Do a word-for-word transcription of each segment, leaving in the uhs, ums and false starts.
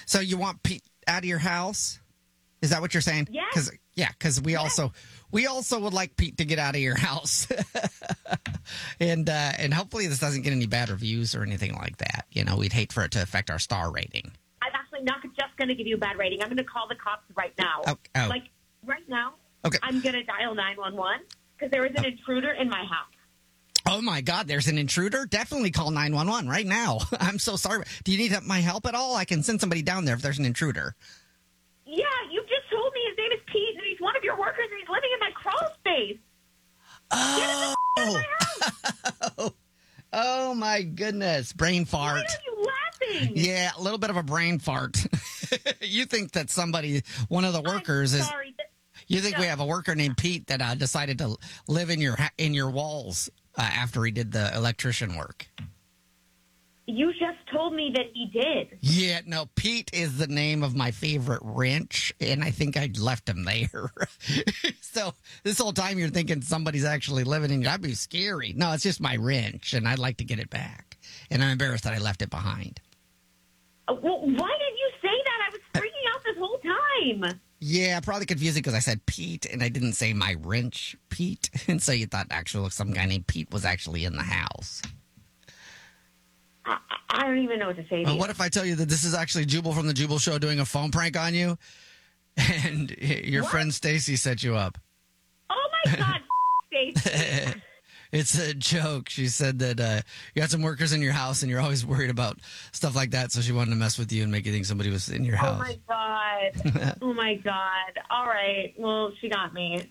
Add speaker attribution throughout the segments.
Speaker 1: So you want Pete out of your house? Is that what you're saying?
Speaker 2: Yes.
Speaker 1: Cause, yeah, because we
Speaker 2: Yes.
Speaker 1: also we also would like Pete to get out of your house, and uh, and hopefully this doesn't get any bad reviews or anything like that. You know, we'd hate for it to affect our star rating.
Speaker 2: I'm actually not just going to give you a bad rating. I'm going to call the cops right now.
Speaker 1: Oh, oh.
Speaker 2: Like, right now,
Speaker 1: Okay.
Speaker 2: I'm going to dial nine one one because there is an intruder in my house.
Speaker 1: Oh my God, there's an intruder? Definitely call nine one one right now. I'm so sorry. Do you need my help at all? I can send somebody down there if there's an intruder.
Speaker 2: Yeah, you just told me his name is Pete, and he's one of your workers, and he's living in my crawl space.
Speaker 1: Oh.
Speaker 2: Get him the f- out of my house.
Speaker 1: oh. Oh my goodness. Brain fart.
Speaker 2: Why are you laughing?
Speaker 1: Yeah, a little bit of a brain fart. You think that somebody, one of the workers
Speaker 2: I'm
Speaker 1: is...
Speaker 2: sorry.
Speaker 1: You think
Speaker 2: No.
Speaker 1: we have a worker named Pete that uh, decided to live in your ha- in your walls uh, after he did the electrician work?
Speaker 2: You just told me that he did.
Speaker 1: Yeah, no, Pete is the name of my favorite wrench, and I think I left him there. So this whole time you're thinking somebody's actually living in you. That'd be scary. No, it's just my wrench, and I'd like to get it back. And I'm embarrassed that I left it behind.
Speaker 2: Uh, well, why did you say that? I was freaking out this whole time.
Speaker 1: Yeah, probably confusing because I said Pete and I didn't say my wrench, Pete. And so you thought actually some guy named Pete was actually in the house.
Speaker 2: I, I don't even know what to say to
Speaker 1: Well,
Speaker 2: you.
Speaker 1: what if I tell you that this is actually Jubal from the Jubal Show doing a phone prank on you? And your
Speaker 2: What?
Speaker 1: friend Stacy set you up.
Speaker 2: Oh, my God, Stacey.
Speaker 1: It's a joke. She said that uh, you got some workers in your house and you're always worried about stuff like that. So she wanted to mess with you and make you think somebody was in your
Speaker 2: Oh,
Speaker 1: house.
Speaker 2: my God. Oh, my God. All right. Well, she got me.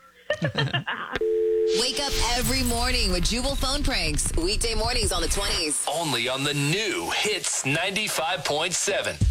Speaker 3: Wake up every morning with Jubal phone pranks. Weekday mornings on the twenties.
Speaker 4: Only on the new Hits ninety-five point seven.